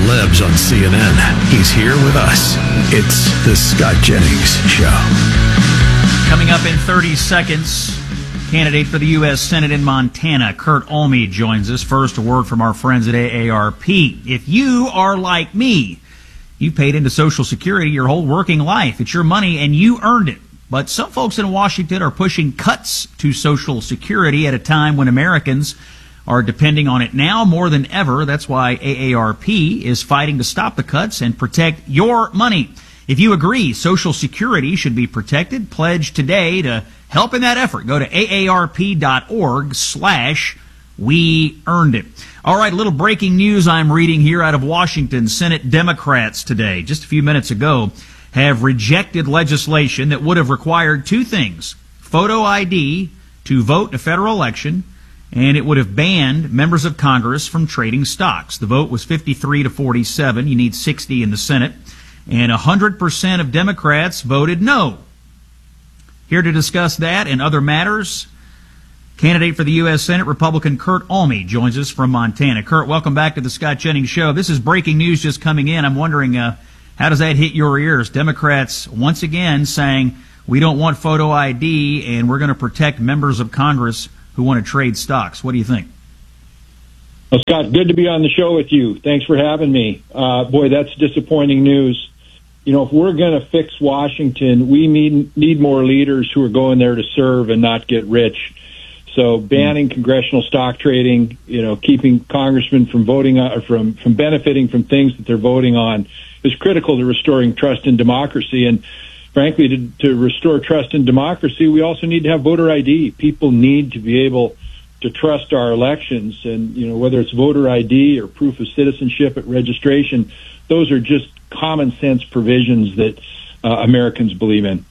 celebs on CNN. He's here with us. It's the Scott Jennings Show. Coming up in 30 seconds, candidate for the U.S. Senate in Montana, Kurt Olmey, joins us. First, a word from our friends at AARP. If you are like me, you paid into Social Security your whole working life. It's your money and you earned it. But some folks in Washington are pushing cuts to Social Security at a time when Americans are depending on it now more than ever. That's why AARP is fighting to stop the cuts and protect your money. If you agree Social Security should be protected, pledge today to help in that effort. Go to aarp.org/we earned it. All right, a little breaking news I'm reading here out of Washington. Senate Democrats today, just a few minutes ago, have rejected legislation that would have required two things: photo ID to vote in a federal election, and it would have banned members of Congress from trading stocks. The vote was 53 to 47. You need 60 in the Senate. And 100% of Democrats voted no. Here to discuss that and other matters, candidate for the U.S. Senate, Republican Kurt Olmey, joins us from Montana. Kurt, welcome back to the Scott Jennings Show. This is breaking news just coming in. I'm wondering, how does that hit your ears? Democrats once again saying, we don't want photo ID and we're going to protect members of Congress who want to trade stocks. What do you think? Well, Scott, good to be on the show with you. Thanks for having me. Boy, that's disappointing news. You know, if we're going to fix Washington, we need more leaders who are going there to serve and not get rich. So banning congressional stock trading, keeping congressmen from voting on, from benefiting from things that they're voting on is critical to restoring trust in democracy. And frankly, to restore trust in democracy, we also need to have voter ID. People need to be able to trust our elections. And, whether it's voter ID or proof of citizenship at registration, those are just common sense provisions that Americans believe in.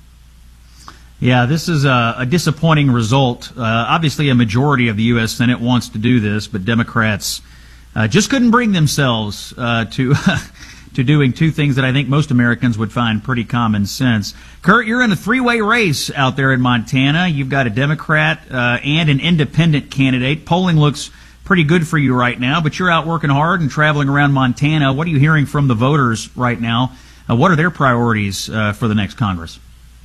Yeah, this is a disappointing result. Obviously, a majority of the U.S. Senate wants to do this, but Democrats just couldn't bring themselves to doing two things that I think most Americans would find pretty common sense. Kurt, you're in a three-way race out there in Montana. You've got a Democrat and an independent candidate. Polling looks pretty good for you right now, but you're out working hard and traveling around Montana. What are you hearing from the voters right now? What are their priorities for the next Congress?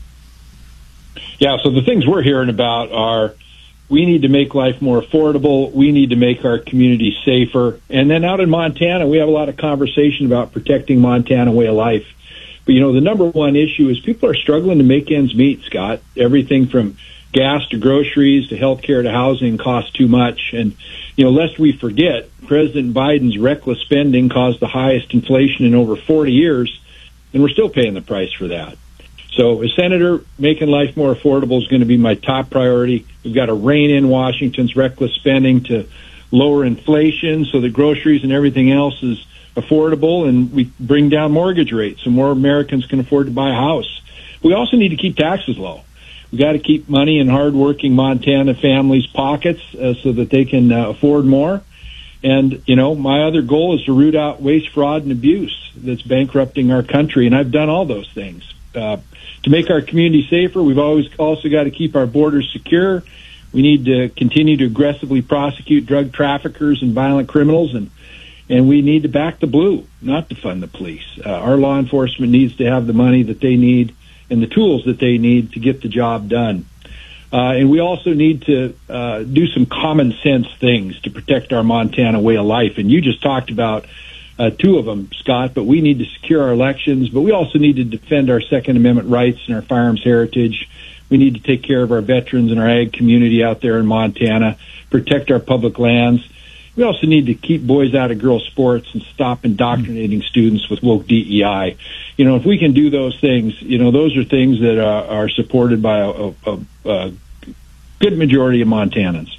Yeah, so the things we're hearing about are we need to make life more affordable. We need to make our community safer. And then out in Montana, we have a lot of conversation about protecting Montana way of life. But, the number one issue is people are struggling to make ends meet, Scott. Everything from gas to groceries to health care to housing costs too much. And, lest we forget, President Biden's reckless spending caused the highest inflation in over 40 years, and we're still paying the price for that. So as senator, making life more affordable is going to be my top priority. We've got to rein in Washington's reckless spending to lower inflation so that groceries and everything else is affordable, and we bring down mortgage rates so more Americans can afford to buy a house. We also need to keep taxes low. We got to keep money in hardworking Montana families' pockets so that they can afford more. And, my other goal is to root out waste, fraud, and abuse that's bankrupting our country, and I've done all those things. To make our community safer, we've also got to keep our borders secure. We need to continue to aggressively prosecute drug traffickers and violent criminals, and we need to back the blue, not to fund the police. Our law enforcement needs to have the money that they need and the tools that they need to get the job done. And we also need to do some common sense things to protect our Montana way of life. And you just talked about two of them, Scott, but we need to secure our elections, but we also need to defend our Second Amendment rights and our firearms heritage. We need to take care of our veterans and our ag community out there in Montana, protect our public lands. We also need to keep boys out of girls' sports and stop indoctrinating students with woke DEI. If we can do those things, those are things that are supported by a good majority of Montanans.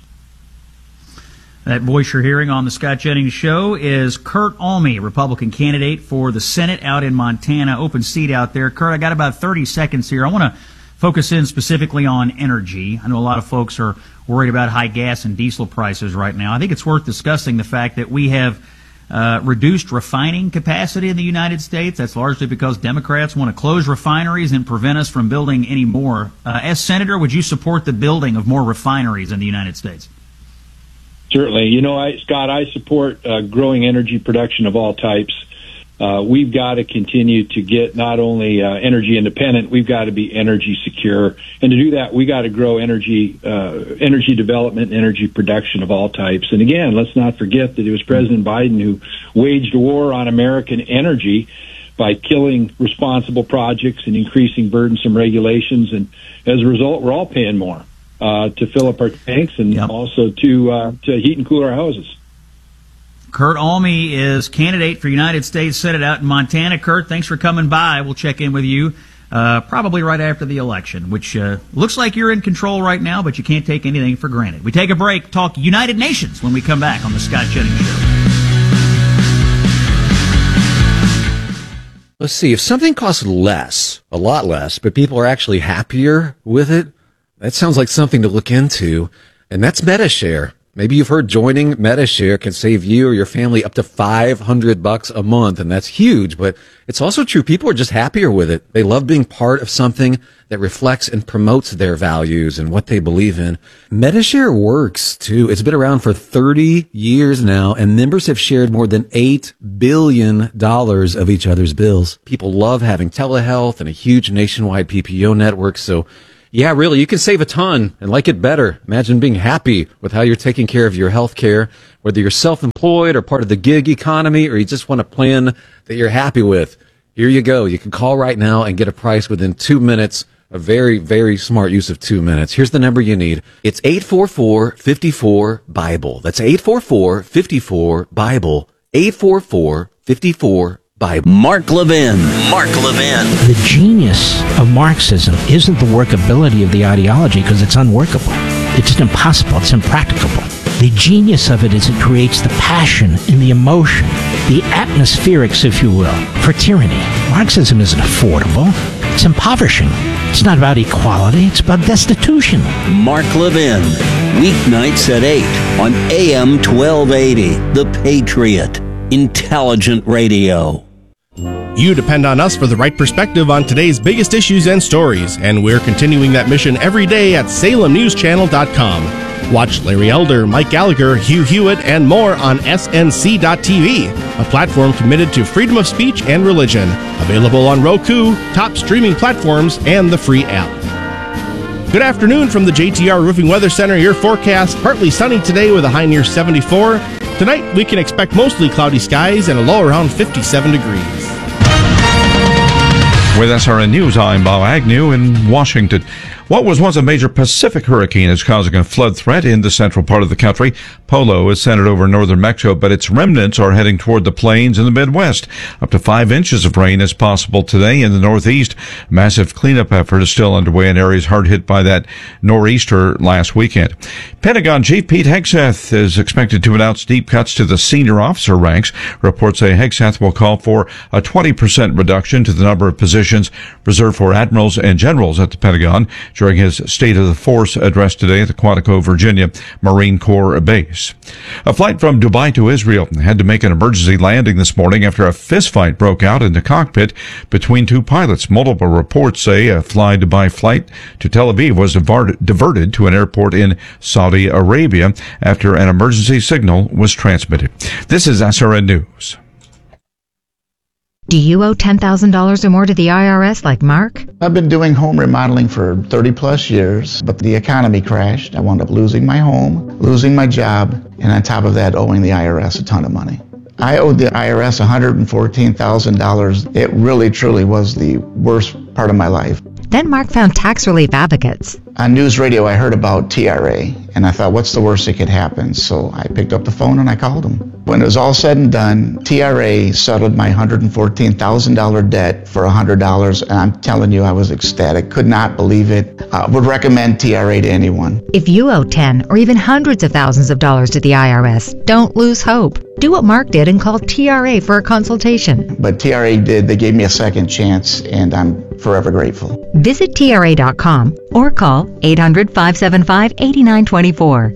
That voice you're hearing on the Scott Jennings Show is Kurt Olmey, Republican candidate for the Senate out in Montana. Open seat out there. Kurt, I got about 30 seconds here. I want to focus in specifically on energy. I know a lot of folks are worried about high gas and diesel prices right now. I think it's worth discussing the fact that we have reduced refining capacity in the United States. That's largely because Democrats want to close refineries and prevent us from building any more. As Senator, would you support the building of more refineries in the United States? Certainly. Scott, I support growing energy production of all types. We've got to continue to get not only energy independent, we've got to be energy secure. And to do that, we got to grow energy development, energy production of all types. And again, let's not forget that it was President Biden who waged a war on American energy by killing responsible projects and increasing burdensome regulations. And as a result, we're all paying more to fill up our tanks and also to heat and cool our houses. Kurt Alme is candidate for United States Senate out in Montana. Kurt, thanks for coming by. We'll check in with you probably right after the election, which looks like you're in control right now, but you can't take anything for granted. We take a break, talk United Nations when we come back on the Scott Jennings Show. Let's see, if something costs less, a lot less, but people are actually happier with it, that sounds like something to look into, and that's MetaShare. Maybe you've heard joining MetaShare can save you or your family up to $500 a month, and that's huge, but it's also true. People are just happier with it. They love being part of something that reflects and promotes their values and what they believe in. MetaShare works, too. It's been around for 30 years now, and members have shared more than $8 billion of each other's bills. People love having telehealth and a huge nationwide PPO network, so yeah, really, you can save a ton and like it better. Imagine being happy with how you're taking care of your health care, whether you're self-employed or part of the gig economy, or you just want a plan that you're happy with. Here you go. You can call right now and get a price within 2 minutes. A very, very smart use of 2 minutes. Here's the number you need. It's 844-54-BIBLE. That's 844-54-BIBLE. 844-54-BIBLE. Mark Levin. The genius of Marxism isn't the workability of the ideology, because it's unworkable. It's impossible. It's impracticable. The genius of it is it creates the passion and the emotion, the atmospherics, if you will, for tyranny. Marxism isn't affordable. It's impoverishing. It's not about equality. It's about destitution. Mark Levin. Weeknights at 8 on AM 1280. The Patriot. Intelligent radio. You depend on us for the right perspective on today's biggest issues and stories, and we're continuing that mission every day at SalemNewsChannel.com. Watch Larry Elder, Mike Gallagher, Hugh Hewitt, and more on SNC.TV, a platform committed to freedom of speech and religion. Available on Roku, top streaming platforms, and the free app. Good afternoon from the JTR Roofing Weather Center. Your forecast, partly sunny today with a high near 74. Tonight, we can expect mostly cloudy skies and a low around 57 degrees. With SRN News, I'm Bob Agnew in Washington. What was once a major Pacific hurricane is causing a flood threat in the central part of the country. Polo is centered over northern Mexico, but its remnants are heading toward the plains in the Midwest. Up to 5 inches of rain is possible today in the Northeast. Massive cleanup effort is still underway in areas hard hit by that nor'easter last weekend. Pentagon Chief Pete Hegseth is expected to announce deep cuts to the senior officer ranks. Reports say Hegseth will call for a 20% reduction to the number of positions reserved for admirals and generals at the Pentagon during his State of the Force address today at the Quantico, Virginia Marine Corps Base. A flight from Dubai to Israel had to make an emergency landing this morning after a fistfight broke out in the cockpit between two pilots. Multiple reports say a Fly Dubai flight to Tel Aviv was diverted to an airport in Saudi Arabia after an emergency signal was transmitted. This is SRN News. Do you owe $10,000 or more to the IRS like Mark? I've been doing home remodeling for 30 plus years, but the economy crashed. I wound up losing my home, losing my job, and on top of that, owing the IRS a ton of money. I owed the IRS $114,000. It really, truly was the worst part of my life. Then Mark found tax relief advocates. On news radio, I heard about TRA, and I thought, what's the worst that could happen? So I picked up the phone and I called them. When it was all said and done, TRA settled my $114,000 debt for $100, and I'm telling you, I was ecstatic. Could not believe it. Would recommend TRA to anyone. If you owe 10 or even hundreds of thousands of dollars to the IRS, don't lose hope. Do what Mark did and call TRA for a consultation. But TRA did. They gave me a second chance, and I'm forever grateful. Visit TRA.com or call 800-575-8924.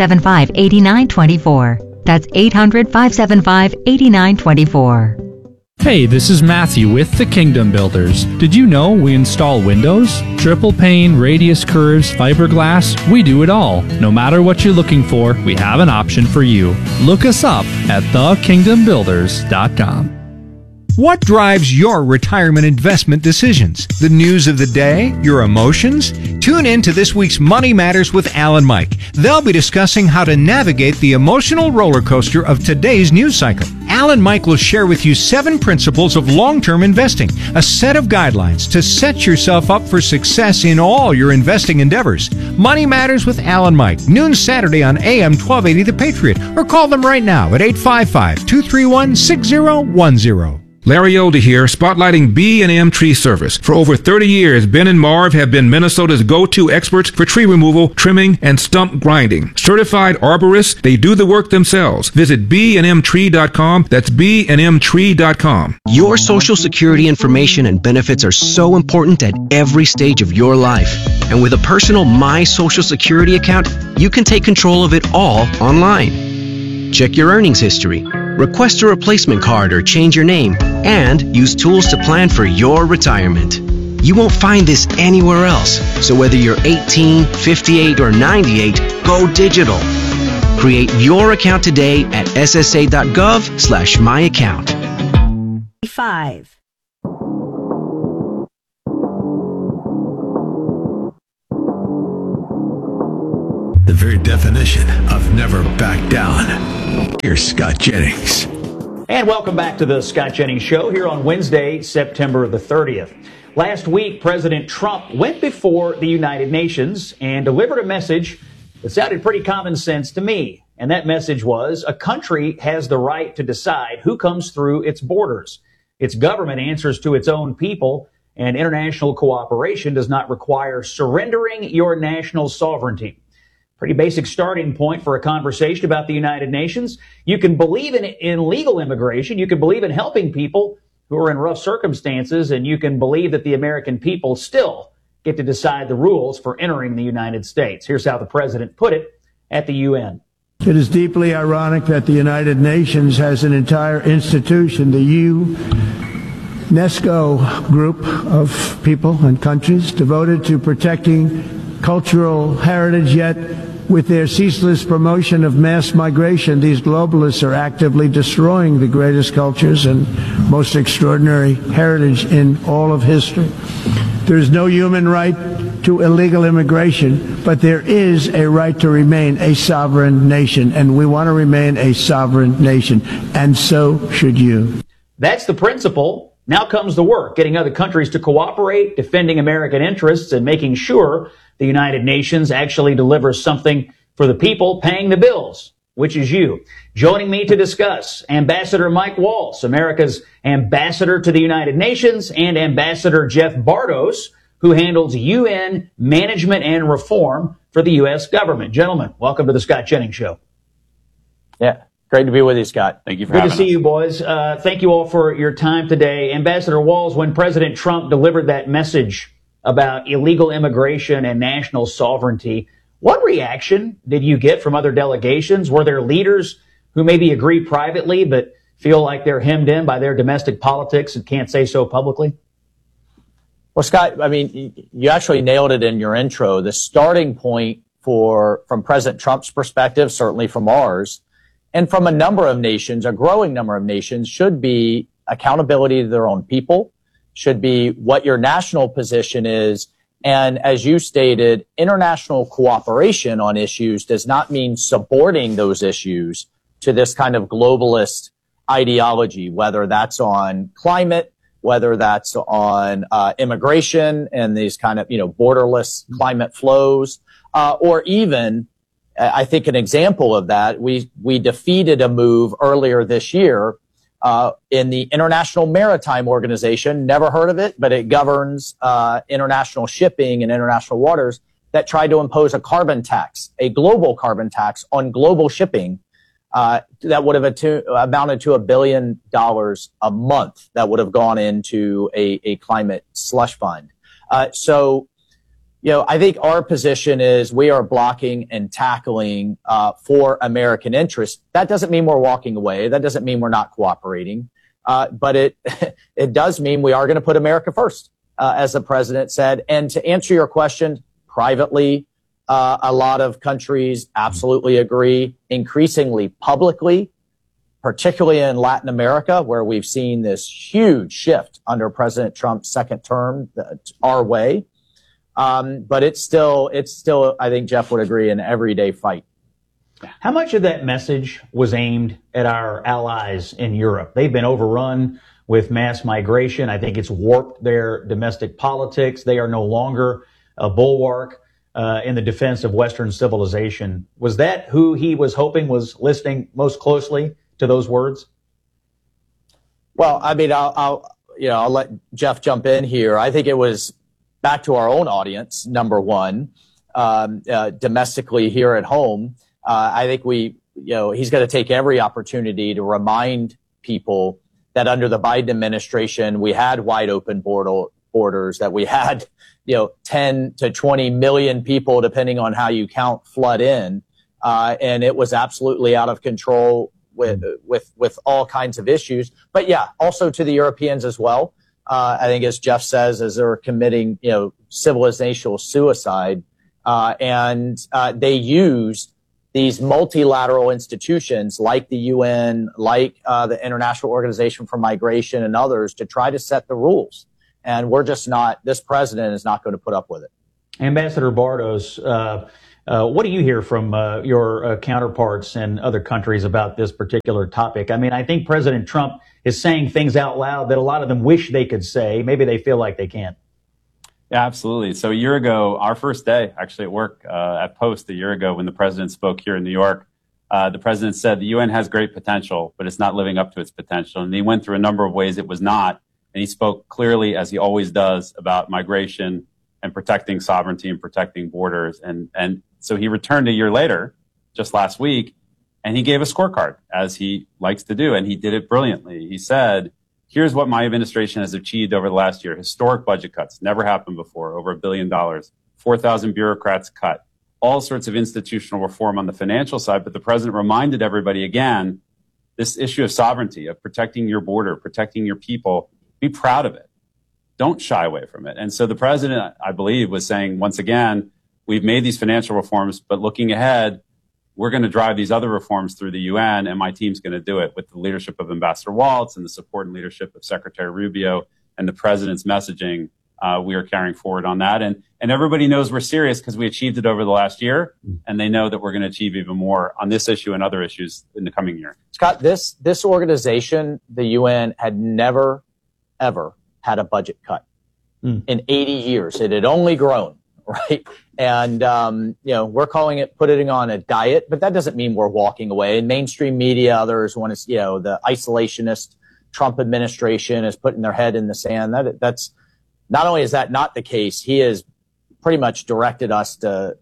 800-575-8924. That's 800-575-8924. Hey, this is Matthew with the Kingdom Builders. Did you know we install windows, triple pane, radius curves, fiberglass? We do it all. No matter what you're looking for, we have an option for you. Look us up at thekingdombuilders.com. What drives your retirement investment decisions? The news of the day? Your emotions? Tune in to this week's Money Matters with Al and Mike. They'll be discussing how to navigate the emotional roller coaster of today's news cycle. Al and Mike will share with you 7 principles of long-term investing, a set of guidelines to set yourself up for success in all your investing endeavors. Money Matters with Al and Mike, noon Saturday on AM 1280 The Patriot, or call them right now at 855-231-6010. Larry Elder here, spotlighting B&M Tree Service. For over 30 years, Ben and Marv have been Minnesota's go-to experts for tree removal, trimming, and stump grinding. Certified arborists, they do the work themselves. Visit bnmtree.com. That's bnmtree.com. Your Social Security information and benefits are so important at every stage of your life. And with a personal My Social Security account, you can take control of it all online. Check your earnings history, request a replacement card or change your name, and use tools to plan for your retirement. You won't find this anywhere else, so whether you're 18, 58, or 98, go digital. Create your account today at ssa.gov/myaccount. 5. The very definition of never back down. Here's Scott Jennings. And welcome back to the Scott Jennings Show here on Wednesday, September the 30th. Last week, President Trump went before the United Nations and delivered a message that sounded pretty common sense to me. And that message was, a country has the right to decide who comes through its borders. Its government answers to its own people, and international cooperation does not require surrendering your national sovereignty. Pretty basic starting point for a conversation about the United Nations. You can believe in legal immigration. You can believe in helping people who are in rough circumstances, and you can believe that the American people still get to decide the rules for entering the United States. Here's how the president put it at the UN. It is deeply ironic that the United Nations has an entire institution, the UNESCO group of people and countries devoted to protecting cultural heritage, yet with their ceaseless promotion of mass migration, these globalists are actively destroying the greatest cultures and most extraordinary heritage in all of history. There is no human right to illegal immigration, but there is a right to remain a sovereign nation, and we want to remain a sovereign nation, and so should you. That's the principle. Now comes the work, getting other countries to cooperate, defending American interests, and making sure the United Nations actually delivers something for the people paying the bills, which is you. Joining me to discuss, Ambassador Mike Waltz, America's ambassador to the United Nations, and Ambassador Jeff Bartos, who handles UN management and reform for the U.S. government. Gentlemen, welcome to the Scott Jennings Show. Yeah. Great to be with you, Scott. Thank you for having us. Good to see you, boys. Thank you all for your time today. Ambassador Walls, when President Trump delivered that message about illegal immigration and national sovereignty, what reaction did you get from other delegations? Were there leaders who maybe agree privately but feel like they're hemmed in by their domestic politics and can't say so publicly? Well, Scott, I mean, you actually nailed it in your intro. The starting point from President Trump's perspective, certainly from ours, and from a number of nations, a growing number of nations, should be accountability to their own people, should be what your national position is. And as you stated, international cooperation on issues does not mean subordinating those issues to this kind of globalist ideology, whether that's on climate, whether that's on immigration and these kind of, borderless climate flows, or even, I think an example of that, we defeated a move earlier this year in the International Maritime Organization. Never heard of it, but it governs international shipping and international waters, that tried to impose a carbon tax, a global carbon tax on global shipping that would have amounted to $1 billion a month that would have gone into a climate slush fund. So I think our position is we are blocking and tackling for American interests. That doesn't mean we're walking away. That doesn't mean we're not cooperating. But it it does mean we are going to put America first, as the president said. And to answer your question, privately, a lot of countries absolutely agree. Increasingly publicly, particularly in Latin America, where we've seen this huge shift under President Trump's second term our way. But it's still, I think Jeff would agree, an everyday fight. How much of that message was aimed at our allies in Europe? They've been overrun with mass migration. I think it's warped their domestic politics. They are no longer a bulwark in the defense of Western civilization. Was that who he was hoping was listening most closely to those words? Well, I mean, I'll let Jeff jump in here. I think it was back to our own audience, number one, domestically here at home. I think he's going to take every opportunity to remind people that under the Biden administration, we had wide open borders, that we had, 10 to 20 million people, depending on how you count, flood in. And it was absolutely out of control with all kinds of issues. But yeah, also to the Europeans as well. I think, as Jeff says, as they're committing, civilizational suicide, and they used these multilateral institutions like the UN, like the International Organization for Migration and others to try to set the rules. And we're just not, this president is not going to put up with it. Ambassador Bartos, what do you hear from your counterparts in other countries about this particular topic? I mean, I think President Trump is saying things out loud that a lot of them wish they could say. Maybe they feel like they can't. Yeah, absolutely. So a year ago, our first day actually at work at Post, a year ago when the president spoke here in New York, the president said the UN has great potential, but it's not living up to its potential. And he went through a number of ways it was not. And he spoke clearly, as he always does, about migration and protecting sovereignty and protecting borders. And so he returned a year later, just last week, and he gave a scorecard, as he likes to do. And he did it brilliantly. He said, here's what my administration has achieved over the last year. Historic budget cuts, never happened before, over $1 billion, 4,000 bureaucrats cut, all sorts of institutional reform on the financial side. But the president reminded everybody again, this issue of sovereignty, of protecting your border, protecting your people, be proud of it. Don't shy away from it. And so the president, I believe, was saying, once again, we've made these financial reforms, but looking ahead, we're going to drive these other reforms through the UN, and my team's going to do it with the leadership of Ambassador Waltz and the support and leadership of Secretary Rubio and the president's messaging. We are carrying forward on that. And everybody knows we're serious because we achieved it over the last year, and they know that we're going to achieve even more on this issue and other issues in the coming year. Scott, this organization, the UN, had never, ever had a budget cut in 80 years. It had only grown. Right. And, we're putting on a diet, but that doesn't mean we're walking away. And mainstream media, others want to, the isolationist Trump administration is putting their head in the sand. That's not only is that not the case, he has pretty much directed us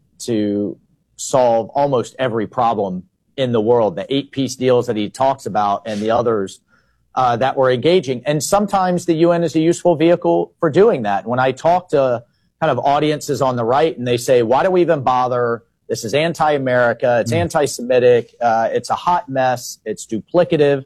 to solve almost every problem in the world. The 8-piece deals that he talks about and the others that we're engaging. And sometimes the UN is a useful vehicle for doing that. When I talk to kind of audiences on the right and they say, why do we even bother? This is anti-America. It's anti-Semitic. It's a hot mess. It's duplicative.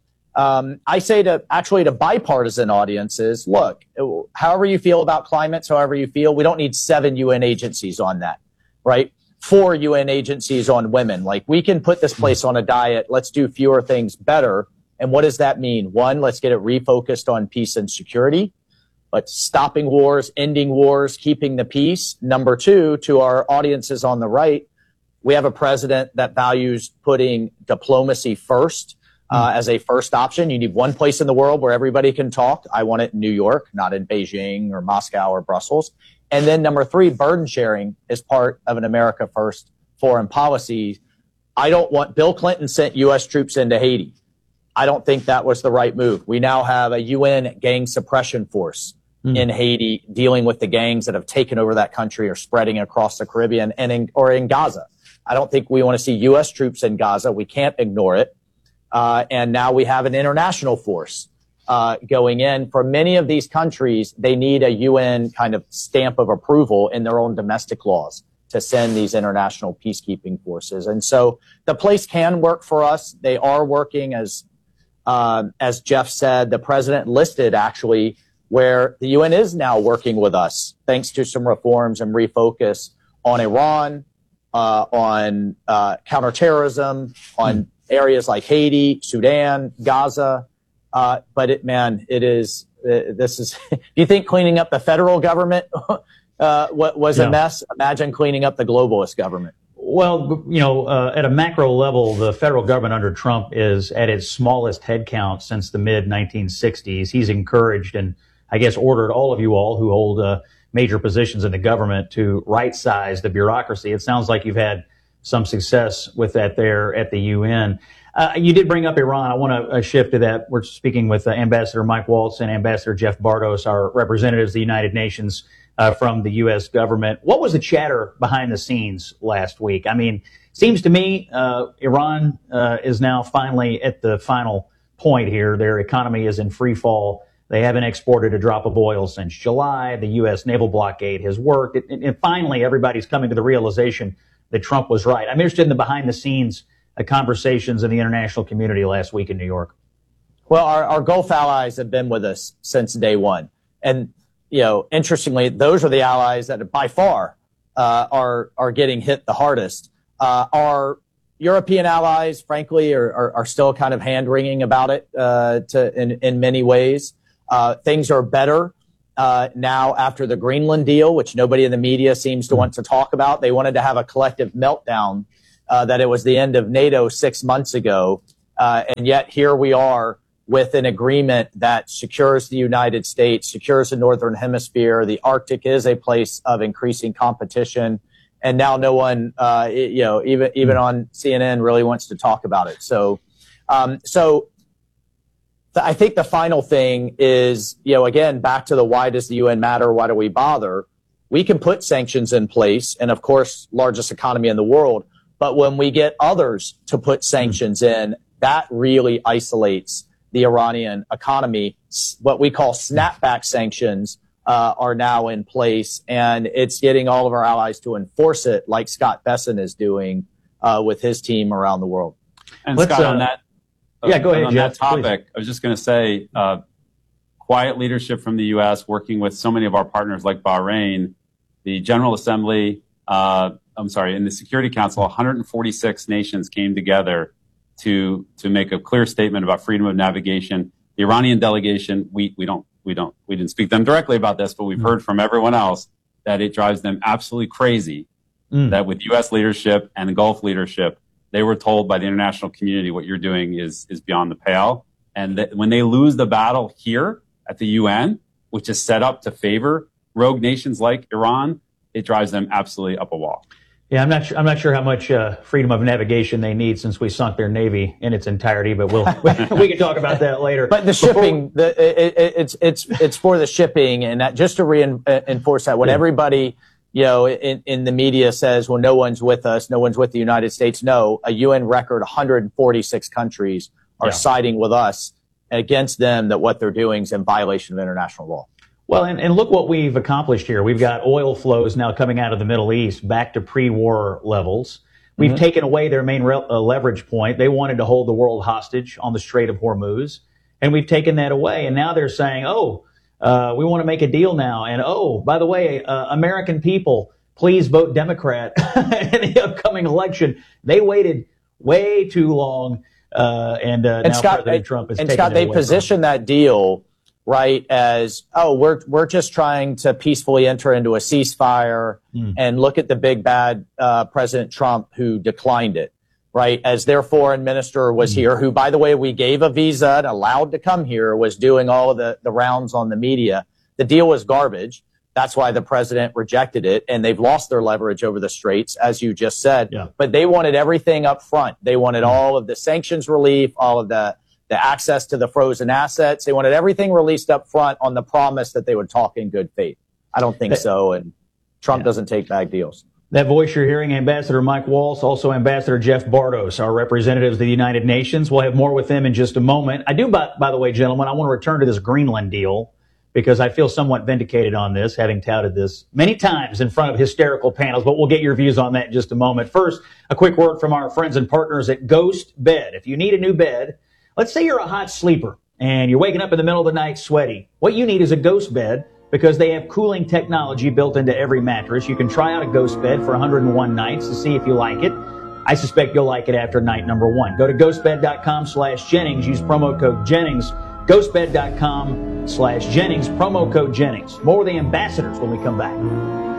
I say to bipartisan audiences, look, however you feel about climates, however you feel, we don't need 7 UN agencies on that, right? 4 UN agencies on women. Like, we can put this place on a diet. Let's do fewer things better. And what does that mean? 1, let's get it refocused on peace and security. But stopping wars, ending wars, keeping the peace. Number 2, to our audiences on the right, we have a president that values putting diplomacy first as a first option. You need one place in the world where everybody can talk. I want it in New York, not in Beijing or Moscow or Brussels. And then number 3, burden sharing is part of an America First foreign policy. I don't want, Bill Clinton sent U.S. troops into Haiti. I don't think that was the right move. We now have a UN gang suppression force in Haiti dealing with the gangs that have taken over that country or spreading across the Caribbean and in Gaza. I don't think we want to see U.S. troops in Gaza. We can't ignore it. And now we have an international force going in. For many of these countries, they need a UN kind of stamp of approval in their own domestic laws to send these international peacekeeping forces. And so the place can work for us. They are working, as As Jeff said, the president listed actually where the UN is now working with us, thanks to some reforms and refocus on Iran, on counterterrorism, on areas like Haiti, Sudan, Gaza. But it is, this is, do you think cleaning up the federal government was a mess? Imagine cleaning up the globalist government. Well, at a macro level, the federal government under Trump is at its smallest headcount since the mid-1960s. He's encouraged and, I guess, ordered all of you all who hold major positions in the government to right-size the bureaucracy. It sounds like you've had some success with that there at the UN. You did bring up Iran. I want to shift to that. We're speaking with Ambassador Mike Waltz and Ambassador Jeff Bartos, our representatives of the United Nations from the U.S. government. What was the chatter behind the scenes last week? I mean, seems to me Iran is now finally at the final point here. Their economy is in free fall. They haven't exported a drop of oil since July. The U.S. naval blockade has worked. And finally, everybody's coming to the realization that Trump was right. I'm interested in the behind-the-scenes conversations in the international community last week in New York. Well, our Gulf allies have been with us since day one. And, interestingly, those are the allies that by far are getting hit the hardest. Our European allies, frankly, are still kind of hand-wringing about it in many ways. Things are better now after the Greenland deal, which nobody in the media seems to want to talk about. They wanted to have a collective meltdown that it was the end of NATO 6 months ago. And yet here we are with an agreement that secures the United States, secures the Northern Hemisphere. The Arctic is a place of increasing competition. And now no one, even on CNN really wants to talk about it. So I think the final thing is, again, back to the why does the UN matter? Why do we bother? We can put sanctions in place and, of course, largest economy in the world. But when we get others to put sanctions in, that really isolates the Iranian economy. What we call snapback sanctions are now in place, and it's getting all of our allies to enforce it like Scott Bessent is doing with his team around the world. And Scott, on that, go ahead, on Jeff, that topic, please. I was just going to say, quiet leadership from the U.S. working with so many of our partners like Bahrain, the General Assembly, in the Security Council, 146 nations came together to make a clear statement about freedom of navigation. The Iranian delegation, we didn't speak to them directly about this, but we've heard from everyone else that it drives them absolutely crazy that with U.S. leadership and Gulf leadership, they were told by the international community what you're doing is beyond the pale. And that when they lose the battle here at the UN, which is set up to favor rogue nations like Iran, it drives them absolutely up a wall. Yeah, I'm not sure how much freedom of navigation they need since we sunk their navy in its entirety, but we can talk about that later. But the shipping, it's for the shipping, and that, just to reinforce that, when everybody, in the media says, well, no one's with us, no one's with the United States. No, a UN record 146 countries are siding with us against them, that what they're doing is in violation of international law. Well, and look what we've accomplished here. We've got oil flows now coming out of the Middle East back to pre-war levels. We've taken away their main leverage point. They wanted to hold the world hostage on the Strait of Hormuz, and we've taken that away. And now they're saying, we want to make a deal now. And, by the way, American people, please vote Democrat in the upcoming election. They waited way too long, and now Scott, President Trump is taking it away. They positioned that deal right as, we're just trying to peacefully enter into a ceasefire and look at the big bad President Trump who declined it, right? As their foreign minister was here, who, by the way, we gave a visa and allowed to come here, was doing all of the rounds on the media. The deal was garbage. That's why the president rejected it, and they've lost their leverage over the straits, as you just said. Yeah. But they wanted everything up front. They wanted all of the sanctions relief, all of the access to the frozen assets. They wanted everything released up front on the promise that they would talk in good faith. I don't think so, and Trump doesn't take bad deals. That voice you're hearing, Ambassador Mike Waltz, also Ambassador Jeff Bartos, our representatives of the United Nations. We'll have more with them in just a moment. I do, by the way, gentlemen, I want to return to this Greenland deal because I feel somewhat vindicated on this, having touted this many times in front of hysterical panels, but we'll get your views on that in just a moment. First, a quick word from our friends and partners at Ghost Bed. If you need a new bed, Let's say you're a hot sleeper and you're waking up in the middle of the night sweaty. What you need is a ghost bed because they have cooling technology built into every mattress. You can try out a ghost bed for 101 nights to see if you like it. I suspect you'll like it after night number 1. Go to ghostbed.com/Jennings. Use promo code Jennings. Ghostbed.com/Jennings. Promo code Jennings. More of the ambassadors when we come back.